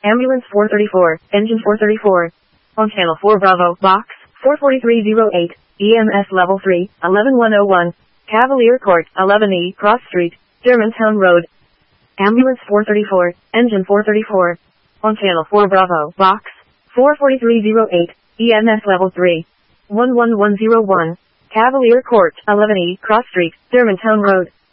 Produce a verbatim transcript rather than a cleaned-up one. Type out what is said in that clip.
Ambulance four thirty-four, Engine four thirty-four. On Channel four Bravo, Box four forty-three oh eight, E M S Level three, eleven one oh one. Cavalier Court, eleven E, Cross Street, Germantown Road. Ambulance four thirty-four, Engine four thirty-four. On Channel four Bravo, Box four forty-three oh eight, E M S Level three, one one one oh one. Cavalier Court, eleven E, Cross Street, Germantown Road.